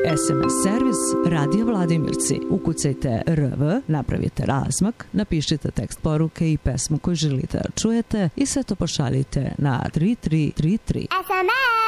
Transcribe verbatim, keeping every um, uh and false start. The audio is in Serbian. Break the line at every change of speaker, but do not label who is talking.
es em es servis Radio Vladimirci. Ukucajte R V, napravite razmak, napišite tekst poruke i pesmu koju želite da čujete i sve to pošaljite na tri tri tri tri. es em es